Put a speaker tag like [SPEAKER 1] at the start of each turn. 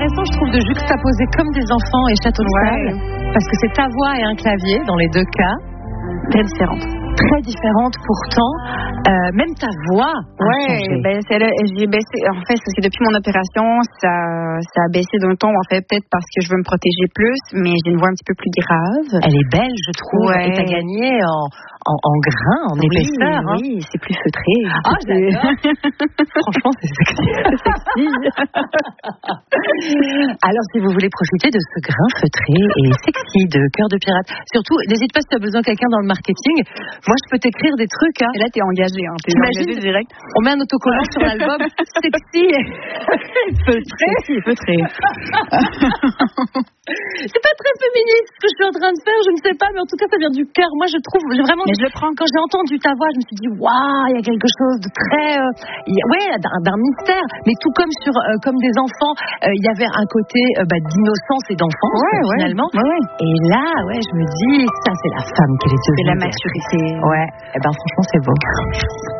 [SPEAKER 1] intéressant, je trouve, de juxtaposer comme des enfants et Château de Sable, parce que c'est ta voix et un clavier dans les deux cas.
[SPEAKER 2] Très différente.
[SPEAKER 1] Très différente pourtant, même ta voix a changé.
[SPEAKER 2] J'ai baissé. En fait, c'est depuis mon opération, ça a baissé d'un ton. En fait, peut-être parce que je veux me protéger plus, mais j'ai une voix un petit peu plus grave.
[SPEAKER 1] Elle est belle, je trouve, et t'as gagné en grain, en épaisseur.
[SPEAKER 2] Oui, c'est plus feutré.
[SPEAKER 1] Ah, j'adore. Franchement, c'est sexy. Alors, si vous voulez profiter de ce grain feutré et sexy de Cœur de Pirate, surtout, n'hésite pas si tu as besoin de quelqu'un dans le marketing. Moi, je peux t'écrire des trucs. Hein.
[SPEAKER 2] Et là, t'es engagé.
[SPEAKER 1] T'imagines direct. On met un autocollant sur l'album sexy et
[SPEAKER 2] feutré.
[SPEAKER 1] C'est pas très féministe ce que je suis en train de faire, je ne sais pas, mais en tout cas, ça vient du cœur. Moi, je trouve vraiment.
[SPEAKER 2] Mais je le prends.
[SPEAKER 1] Quand j'ai entendu ta voix, je me suis dit, waouh, il y a quelque chose de très, d'un mystère. Mais tout comme comme des enfants, il y avait un côté d'innocence et d'enfance finalement.
[SPEAKER 2] Ouais.
[SPEAKER 1] Et là, je me dis, ça, c'est la femme qui les devient.
[SPEAKER 2] C'est la maturité.
[SPEAKER 1] Ouais. Et franchement, c'est beau.